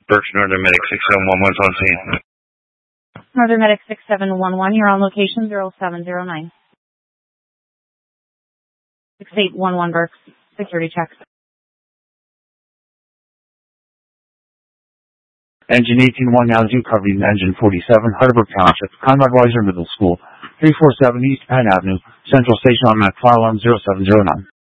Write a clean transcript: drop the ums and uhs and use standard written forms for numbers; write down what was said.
Berks Northern Medic 6711's on scene. Northern Medic 6711, you're on location 0709. 6811 Berks, security check. Engine 181 Yazoo covering engine 47, Heidelberg Township, Conrad Weiser Middle School, 347 East Penn Avenue, Central Station on Mac File Alarm 0709.